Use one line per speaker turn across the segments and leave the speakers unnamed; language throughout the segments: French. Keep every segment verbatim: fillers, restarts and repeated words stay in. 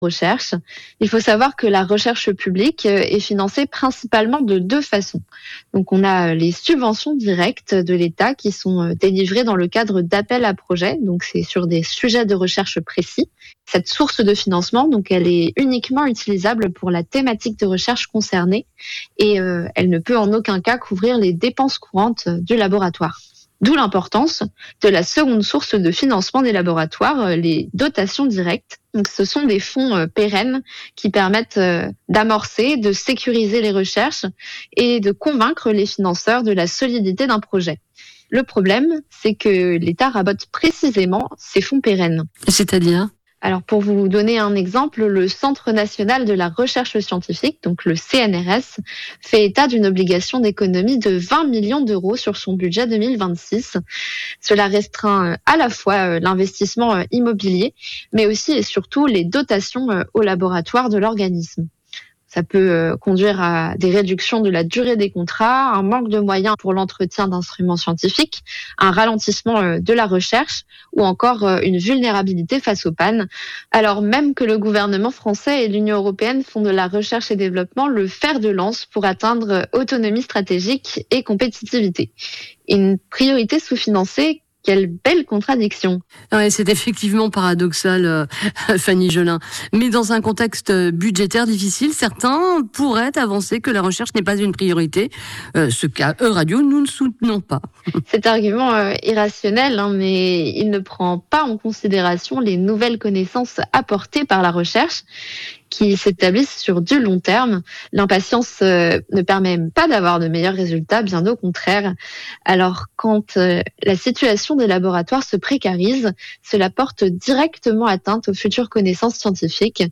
recherche. Il faut savoir que la recherche publique est financée principalement de deux façons. Donc on a les subventions directes de l'État qui sont délivrées dans le cadre d'appels à projets, donc c'est sur des sujets de recherche précis. Cette source de financement, donc elle est uniquement utilisable pour la thématique de recherche concernée et euh, elle ne peut en aucun cas couvrir les dépenses courantes du laboratoire. D'où l'importance de la seconde source de financement des laboratoires, les dotations directes. Donc, ce sont des fonds pérennes qui permettent d'amorcer, de sécuriser les recherches et de convaincre les financeurs de la solidité d'un projet. Le problème, c'est que l'État rabote précisément ces fonds pérennes.
C'est-à-dire ?
Alors, pour vous donner un exemple, le Centre national de la recherche scientifique, donc le C N R S, fait état d'une obligation d'économie de vingt millions d'euros sur son budget deux mille vingt-six. Cela restreint à la fois l'investissement immobilier, mais aussi et surtout les dotations aux laboratoires de l'organisme. Ça peut conduire à des réductions de la durée des contrats, un manque de moyens pour l'entretien d'instruments scientifiques, un ralentissement de la recherche ou encore une vulnérabilité face aux pannes. Alors même que le gouvernement français et l'Union européenne font de la recherche et développement le fer de lance pour atteindre autonomie stratégique et compétitivité. Une priorité sous-financée. Quelle belle contradiction.
Ouais, c'est effectivement paradoxal, euh, Fanny Gelin. Mais dans un contexte budgétaire difficile, certains pourraient avancer que la recherche n'est pas une priorité, euh, ce qu'à Euradio, nous ne soutenons pas.
Cet argument euh, irrationnel, hein, mais il ne prend pas en considération les nouvelles connaissances apportées par la recherche qui s'établissent sur du long terme. L'impatience euh, ne permet pas d'avoir de meilleurs résultats, bien au contraire. Alors, quand euh, la situation des laboratoires se précarise, cela porte directement atteinte aux futures connaissances scientifiques.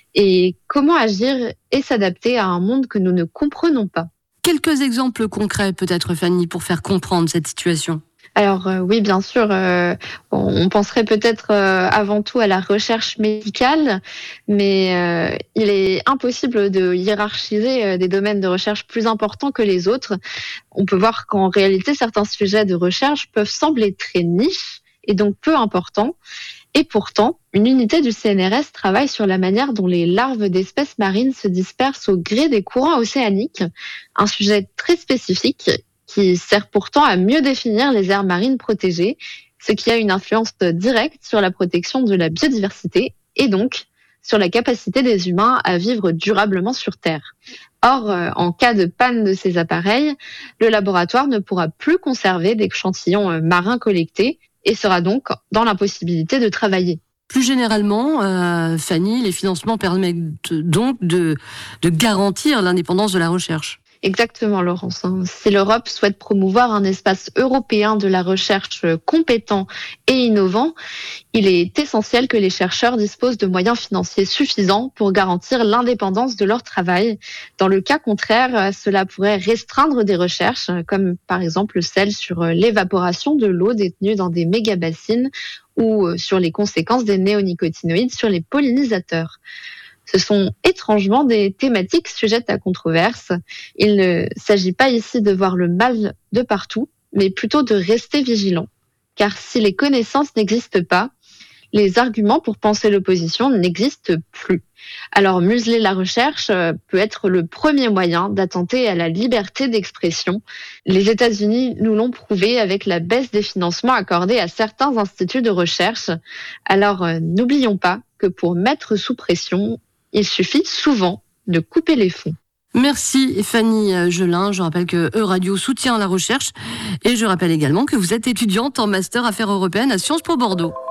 Et comment agir et s'adapter à un monde que nous ne comprenons pas?
Quelques exemples concrets, peut-être, Fanny, pour faire comprendre cette situation.
Alors euh, oui, bien sûr, euh, on penserait peut-être euh, avant tout à la recherche médicale, mais euh, il est impossible de hiérarchiser euh, des domaines de recherche plus importants que les autres. On peut voir qu'en réalité, certains sujets de recherche peuvent sembler très niches et donc peu importants. Et pourtant, une unité du C N R S travaille sur la manière dont les larves d'espèces marines se dispersent au gré des courants océaniques, un sujet très spécifique qui sert pourtant à mieux définir les aires marines protégées, ce qui a une influence directe sur la protection de la biodiversité et donc sur la capacité des humains à vivre durablement sur Terre. Or, en cas de panne de ces appareils, le laboratoire ne pourra plus conserver d'échantillons marins collectés et sera donc dans l'impossibilité de travailler.
Plus généralement, euh, Fanny, les financements permettent donc de, de garantir l'indépendance de la recherche.
Exactement, Laurence. Si l'Europe souhaite promouvoir un espace européen de la recherche compétent et innovant, il est essentiel que les chercheurs disposent de moyens financiers suffisants pour garantir l'indépendance de leur travail. Dans le cas contraire, cela pourrait restreindre des recherches, comme par exemple celle sur l'évaporation de l'eau détenue dans des mégabassines ou sur les conséquences des néonicotinoïdes sur les pollinisateurs. Ce sont étrangement des thématiques sujettes à controverse. Il ne s'agit pas ici de voir le mal de partout, mais plutôt de rester vigilant. Car si les connaissances n'existent pas, les arguments pour penser l'opposition n'existent plus. Alors museler la recherche peut être le premier moyen d'attenter à la liberté d'expression. Les États-Unis nous l'ont prouvé avec la baisse des financements accordés à certains instituts de recherche. Alors n'oublions pas que pour mettre sous pression, il suffit souvent de couper les fonds.
Merci Fanny Gelin. Je rappelle que Euradio soutient la recherche et je rappelle également que vous êtes étudiante en master affaires européennes à Sciences Po Bordeaux.